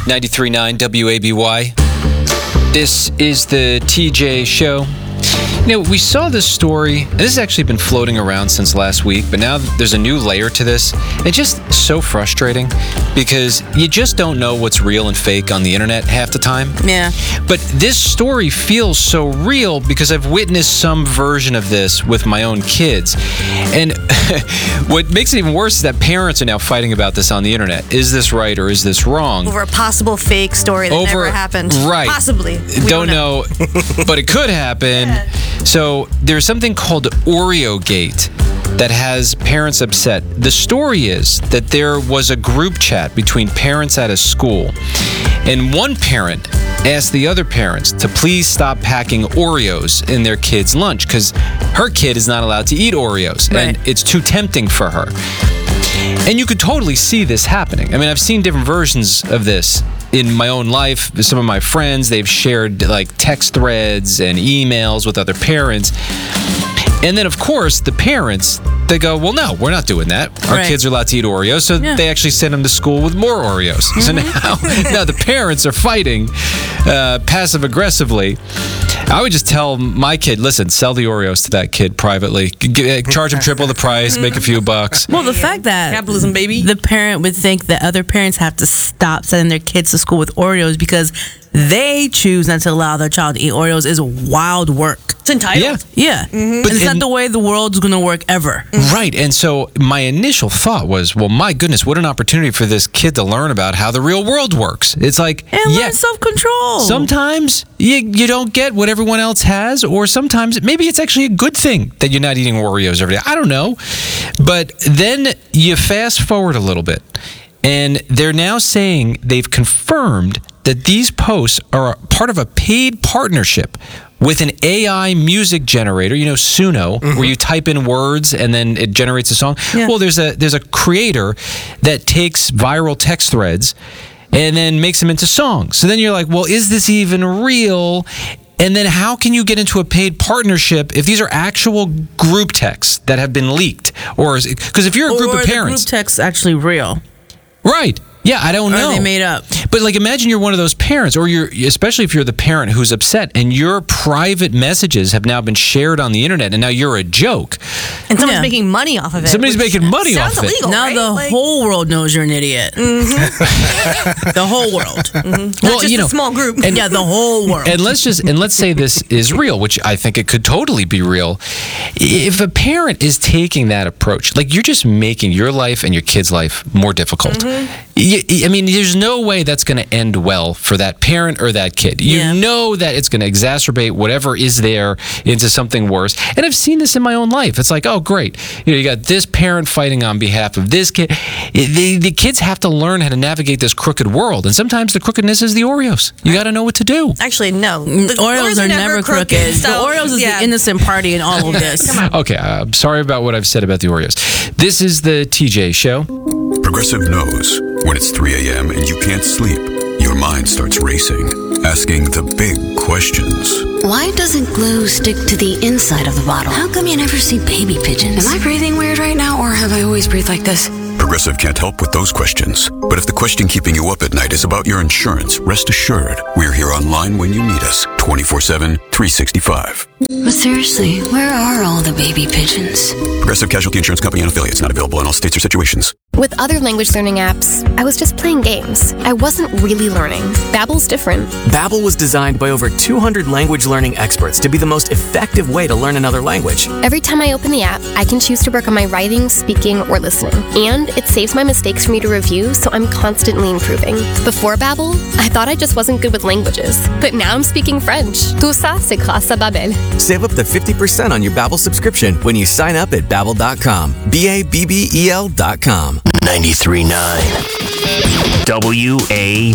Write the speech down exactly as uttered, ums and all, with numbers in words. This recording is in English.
ninety-three point nine W A B Y. This is the T J Show. You know, we saw this story, and this has actually been floating around since last week, but now there's a new layer to this. It's just so frustrating because you just don't know what's real and fake on the internet half the time. Yeah. But this story feels so real because I've witnessed some version of this with my own kids. And what makes it even worse is that parents are now fighting about this on the internet. Is this right or is this wrong? Over a possible fake story that Over, never happened. Right. Possibly. We Don't, don't know, but it could happen. Yeah. So there's something called Oreo Gate that has parents upset. The story is that there was a group chat between parents at a school, and one parent asked the other parents to please stop packing Oreos in their kid's lunch because her kid is not allowed to eat Oreos, right. and it's too tempting for her. And you could totally see this happening. I mean, I've seen different versions of this in my own life. Some of my friends, they've shared like text threads and emails with other parents. And then, of course, the parents, they go, well, no, we're not doing that. Our right. kids are allowed to eat Oreos. So yeah. they actually send them to school with more Oreos. Mm-hmm. So now, now the parents are fighting uh, passive-aggressively. I would just tell my kid, listen, sell the Oreos to that kid privately. G- charge him triple the price, make a few bucks. Well, the fact that capitalism, baby, the parent would think that other parents have to stop sending their kids to school with Oreos because they choose not to allow their child to eat Oreos is wild work. It's entitled. Yeah. Yeah. Mm-hmm. But it's and, not the way the world's going to work ever. Right. And so my initial thought was, well, my goodness, what an opportunity for this kid to learn about how the real world works. It's like, and yeah, learn self-control. Sometimes you, you don't get what everyone else has, or sometimes maybe it's actually a good thing that you're not eating Oreos every day. I don't know. But then you fast forward a little bit, and they're now saying they've confirmed that these posts are part of a paid partnership with an A I music generator, you know, Suno, mm-hmm. where you type in words and then it generates a song. Yeah. Well, there's a there's a creator that takes viral text threads and then makes them into songs. So then you're like, well, is this even real? And then how can you get into a paid partnership if these are actual group texts that have been leaked? Or because if you're a group or of parents, the group text's actually real. Right. Yeah, I don't or know. Are they made up? But like, imagine you're one of those parents, or you're, especially if you're the parent who's upset, and your private messages have now been shared on the internet, and now you're a joke. And someone's yeah. making money off of it. Somebody's making money sounds off of illegal, it. Now right? the like, whole world knows you're an idiot. Mm-hmm. The whole world. Mm-hmm. Not Well, just you know, a small group. and, yeah, the whole world. And let's just and let's say this is real, which I think it could totally be real. If a parent is taking that approach, like you're just making your life and your kid's life more difficult. Mm-hmm. You, I mean, there's no way that's going to end well for that parent or that kid. You yeah. know that it's going to exacerbate whatever is there into something worse. And I've seen this in my own life. It's like, oh, great. You know, you got this parent fighting on behalf of this kid. The, the kids have to learn how to navigate this crooked world. And sometimes the crookedness is the Oreos. You got to know what to do. Actually, no. The Oreos, Oreos are, are never crooked. crooked so, the Oreos is yeah. the innocent party in all of this. Okay, I'm sorry about what I've said about the Oreos. This is the T J Show. Progressive knows when it's three a.m. and you can't sleep, your mind starts racing, asking the big questions. Why doesn't glue stick to the inside of the bottle? How come you never see baby pigeons? Am I breathing weird right now, or have I always breathed like this? Progressive can't help with those questions. But if the question keeping you up at night is about your insurance, rest assured, we're here online when you need us, twenty-four seven, three sixty-five. But seriously, where are all the baby pigeons? Progressive Casualty Insurance Company and affiliates, not available in all states or situations. With other language learning apps, I was just playing games. I wasn't really learning. Babbel's different. Babbel was designed by over two hundred language learning experts to be the most effective way to learn another language. Every time I open the app, I can choose to work on my writing, speaking, or listening. And it saves my mistakes for me to review, so I'm constantly improving. Before Babbel, I thought I just wasn't good with languages. But now I'm speaking French. Tout ça, c'est grâce à Babbel. Save up to fifty percent on your Babbel subscription when you sign up at babbel dot com. B A B B E L dot com. ninety-three point nine W A